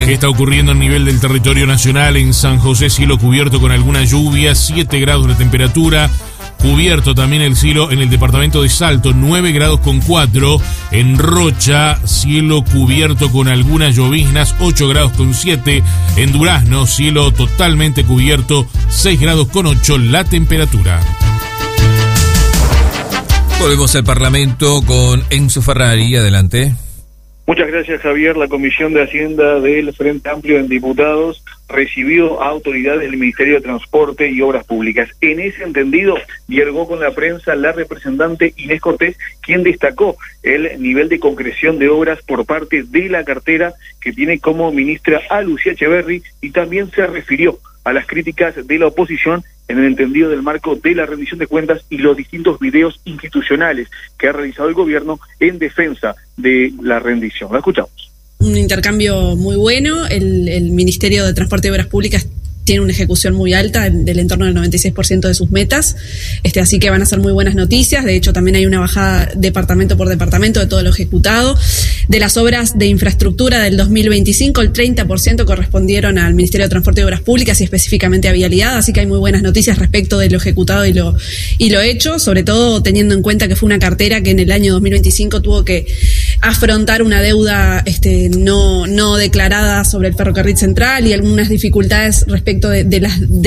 ¿Qué está ocurriendo a nivel del territorio nacional? En San José, cielo cubierto con alguna lluvia, 7 grados de temperatura. Cubierto también el cielo en el departamento de Salto, 9 grados con 4. En Rocha, cielo cubierto con algunas lloviznas, 8 grados con 7. En Durazno, cielo totalmente cubierto, 6 grados con 8 la temperatura. Volvemos al Parlamento con Enzo Ferrari, adelante. Muchas gracias, Javier. La Comisión de Hacienda del Frente Amplio en Diputados recibió a autoridades del Ministerio de Transporte y Obras Públicas. En ese entendido, dialogó con la prensa la representante Inés Cortés, quien destacó el nivel de concreción de obras por parte de la cartera que tiene como ministra a Lucía Echeverri, y también se refirió a las críticas de la oposición en el entendido del marco de la rendición de cuentas y los distintos videos institucionales que ha realizado el gobierno en defensa de la rendición. La escuchamos. Un intercambio muy bueno. El Ministerio de Transporte y Obras Públicas tiene una ejecución muy alta, del entorno del 96% de sus metas, así que van a ser muy buenas noticias. De hecho, también hay una bajada departamento por departamento de todo lo ejecutado. De las obras de infraestructura del 2025, el 30% correspondieron al Ministerio de Transporte y Obras Públicas y específicamente a Vialidad, así que hay muy buenas noticias respecto de lo ejecutado y lo hecho, sobre todo teniendo en cuenta que fue una cartera que en el año 2025 tuvo que afrontar una deuda no declarada sobre el ferrocarril central y algunas dificultades respecto de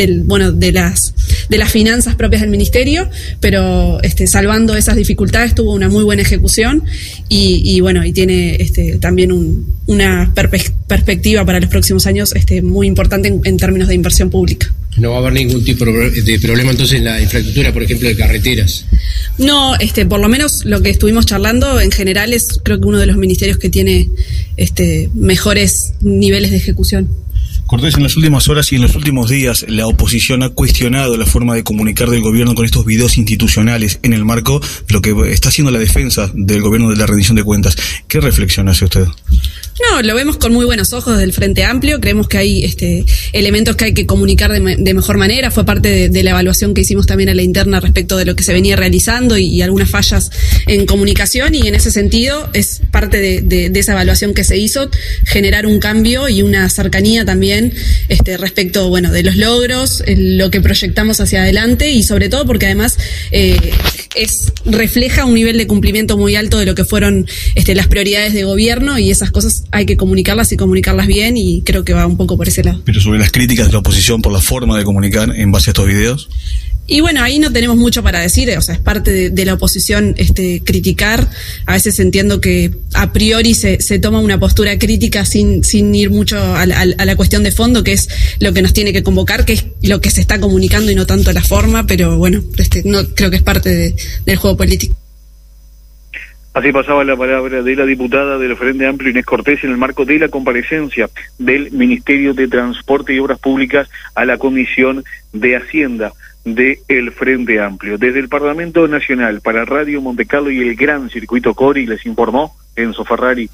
las finanzas propias del ministerio, pero salvando esas dificultades tuvo una muy buena ejecución y tiene también una perspectiva para los próximos años muy importante en términos de inversión pública. ¿No va a haber ningún tipo de problema entonces en la infraestructura, por ejemplo, de carreteras? No, por lo menos lo que estuvimos charlando en general es, creo que uno de los ministerios que tiene mejores niveles de ejecución. Cortés, en las últimas horas y en los últimos días la oposición ha cuestionado la forma de comunicar del gobierno con estos videos institucionales en el marco de lo que está haciendo la defensa del gobierno de la rendición de cuentas. ¿Qué reflexión hace usted? No, lo vemos con muy buenos ojos desde el Frente Amplio. Creemos que hay elementos que hay que comunicar de mejor manera. Fue parte de la evaluación que hicimos también a la interna respecto de lo que se venía realizando y algunas fallas en comunicación, y en ese sentido es parte de esa evaluación que se hizo, generar un cambio y una cercanía también respecto de los logros, lo que proyectamos hacia adelante, y sobre todo porque además refleja un nivel de cumplimiento muy alto de lo que fueron las prioridades de gobierno, y esas cosas hay que comunicarlas y comunicarlas bien, y creo que va un poco por ese lado. Pero sobre las críticas de la oposición por la forma de comunicar en base a estos videos. Y ahí no tenemos mucho para decir, es parte de la oposición criticar. A veces entiendo que a priori se toma una postura crítica sin ir mucho a la cuestión de fondo, que es lo que nos tiene que convocar, que es lo que se está comunicando y no tanto la forma, pero no creo que es parte del juego político. Así pasaba la palabra de la diputada del Frente Amplio, Inés Cortés, en el marco de la comparecencia del Ministerio de Transporte y Obras Públicas a la Comisión de Hacienda del Frente Amplio. Desde el Parlamento Nacional para Radio Montecarlo y el Gran Circuito Cori, les informó Enzo Ferrari.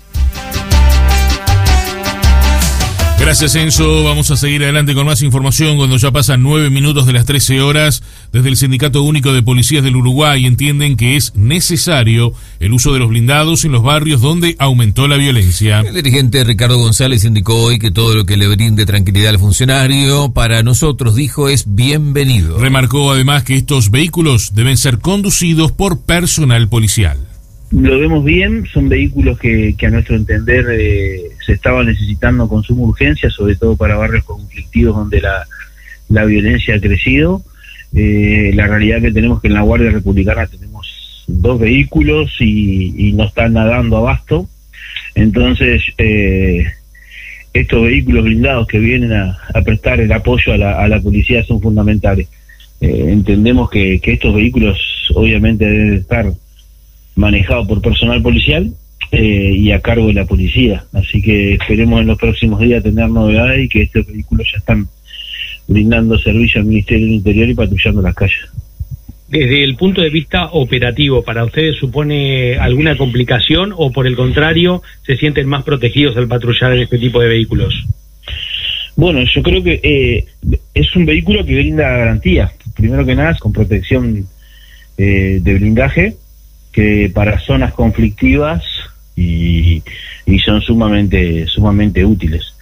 Gracias, Enzo. Vamos a seguir adelante con más información cuando ya pasan 9 minutos de las 13 horas. Desde el Sindicato Único de Policías del Uruguay entienden que es necesario el uso de los blindados en los barrios donde aumentó la violencia. El dirigente Ricardo González indicó hoy que todo lo que le brinde tranquilidad al funcionario, para nosotros, dijo, es bienvenido. Remarcó además que estos vehículos deben ser conducidos por personal policial. Lo vemos bien, son vehículos que a nuestro entender se estaban necesitando con suma urgencia, sobre todo para barrios conflictivos donde la violencia ha crecido. La realidad que tenemos que en la Guardia Republicana tenemos 2 vehículos y no están dando abasto. Entonces, estos vehículos blindados que vienen a prestar el apoyo a la policía son fundamentales. Entendemos que estos vehículos obviamente deben estar manejado por personal policial y a cargo de la policía, así que esperemos en los próximos días tener novedades y que estos vehículos ya están brindando servicio al Ministerio del Interior y patrullando las calles. Desde el punto de vista operativo, ¿para ustedes supone alguna complicación o por el contrario se sienten más protegidos al patrullar en este tipo de vehículos? Bueno, yo creo que es un vehículo que brinda garantía, primero que nada con protección de blindaje, que para zonas conflictivas y son sumamente útiles.